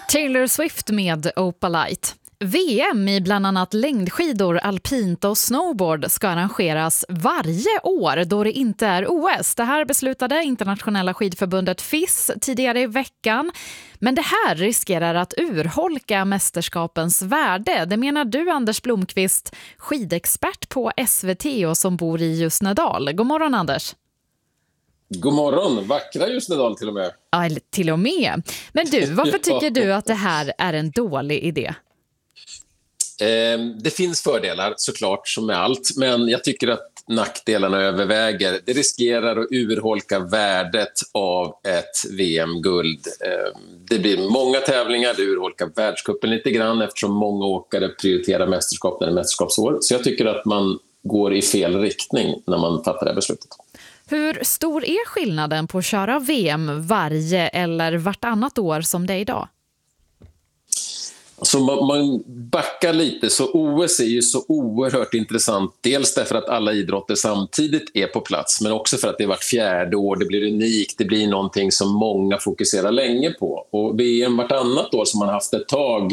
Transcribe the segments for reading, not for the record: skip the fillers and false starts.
Taylor Swift med Opalite. VM i bland annat längdskidor, alpint och snowboard ska arrangeras varje år då det inte är OS. Det här beslutade internationella skidförbundet FIS tidigare i veckan. Men det här riskerar att urholka mästerskapens värde. Det menar du, Anders Blomqvist, skidexpert på SVT och som bor i Ljusnedal. God morgon, Anders. God morgon, vackra Ljusnedal till och med. Ja, till och med. Men du, varför tycker du att det här är en dålig idé? Det finns fördelar såklart som med allt, men jag tycker att nackdelarna överväger. Det riskerar att urholka värdet av ett VM-guld. Det blir många tävlingar, det urholkar världscupen lite grann eftersom många åkare prioriterar mästerskap när det är mästerskapsår. Så jag tycker att man går i fel riktning när man fattar det här beslutet. Hur stor är skillnaden på att köra VM varje eller vartannat år som det är idag? Alltså man backar lite, så OS är ju så oerhört intressant. Dels därför att alla idrotter samtidigt är på plats, men också för att det är vart fjärde år, det blir unikt, det blir någonting som många fokuserar länge på. Och VM vartannat år som man haft ett tag,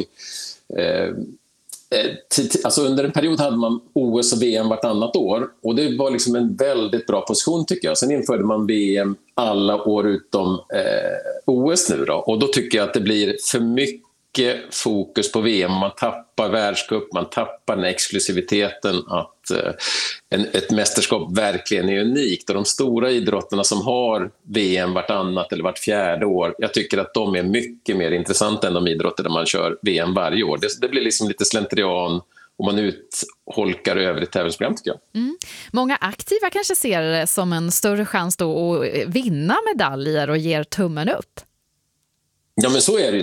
alltså under en period hade man OS och VM vartannat år, och det var liksom en väldigt bra position tycker jag. Sen införde man VM alla år utom OS nu då, och då tycker jag att det blir för mycket fokus på VM. Man tappar världscup, man tappar den exklusiviteten att ett mästerskap verkligen är unikt. Och de stora idrotterna som har VM vartannat eller vart fjärde år, jag tycker att de är mycket mer intressanta än de idrotter där man kör VM varje år. Det blir liksom lite slentrian och man utholkar övrigt tävlingsprogram tycker jag. Många aktiva kanske ser det som en större chans då att vinna medaljer och ger tummen upp. Ja, men så är det.